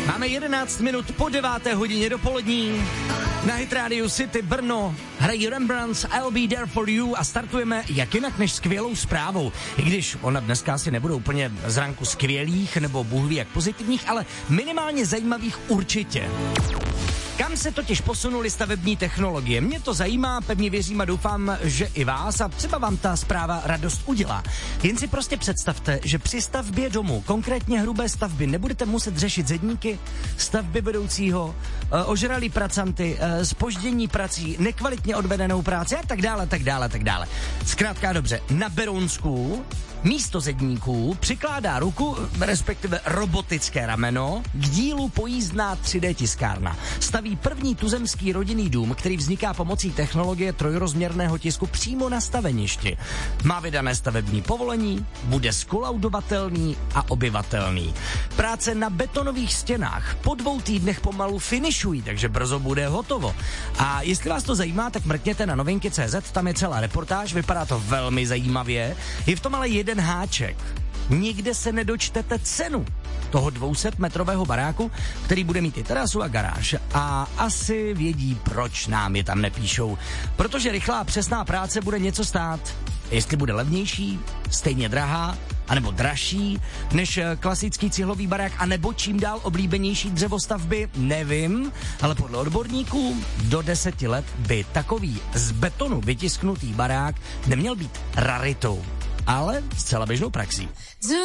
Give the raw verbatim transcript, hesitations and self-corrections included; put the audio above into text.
Máme jedenáct minut po deváté hodině dopolední. Na Hit Radio City Brno hrají Rembrandts I'll Be There For You a startujeme jak jinak než skvělou zprávou. I když ona dneska asi nebudou úplně z ranku skvělých nebo bůh ví jak pozitivních, ale minimálně zajímavých určitě. Kam se totiž posunuly stavební technologie? Mě to zajímá, pevně věřím a doufám, že i vás a třeba vám ta zpráva radost udělá. Jen si prostě představte, že při stavbě domu, konkrétně hrubé stavby, nebudete muset řešit zedníky, stavby vedoucího, ožralý pracanty, zpoždění prací, nekvalitně odvedenou práci a tak dále, tak dále, tak dále. Zkrátka dobře, na Berounsku místo zedníků přikládá ruku, respektive robotické rameno, k dílu pojízdná tři dé tiskárna. Staví první tuzemský rodinný dům, který vzniká pomocí technologie trojrozměrného tisku přímo na staveništi. Má vydané stavební povolení, bude skolaudovatelný a obyvatelný. Práce na betonových stěnách po dvou týdnech pomalu finišují, takže brzo bude hotovo. A jestli vás to zajímá, tak mrkněte na novinky tečka cé zet, tam je celá reportáž, vypadá to velmi zajímavě. Je v tom ale jeden háček. Nikde se nedočtete cenu toho dvě stě metrového baráku, který bude mít i terasu a garáž. A asi vědí, proč nám je tam nepíšou. Protože rychlá přesná práce bude něco stát. Jestli bude levnější, stejně drahá, anebo dražší než klasický cihlový barák, anebo čím dál oblíbenější dřevostavby, nevím, ale podle odborníků do deseti let by takový z betonu vytisknutý barák neměl být raritou, ale zcela běžnou praxí.